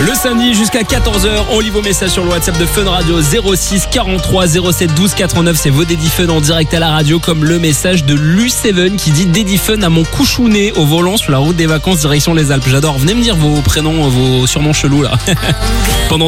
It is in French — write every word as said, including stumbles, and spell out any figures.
Le samedi jusqu'à quatorze heures, on lit vos messages sur le WhatsApp de Fun Radio zéro six quarante-trois zéro sept douze quatre-vingt-neuf. C'est vos Daddy Fun en direct à la radio, comme le message de Lu sept qui dit Daddy Fun à mon couchounet au volant sur la route des vacances direction les Alpes. J'adore. Venez me dire vos prénoms, vos surnoms chelous là. Pendant